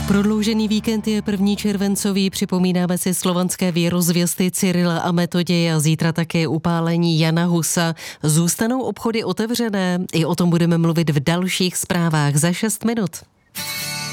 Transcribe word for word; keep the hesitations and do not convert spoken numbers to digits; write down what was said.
Prodloužený víkend je první červencový, připomínáme si slovanské věrozvěsty Cyrila a Metoděje a zítra také upálení Jana Husa. Zůstanou obchody otevřené? I o tom budeme mluvit v dalších zprávách za šest minut.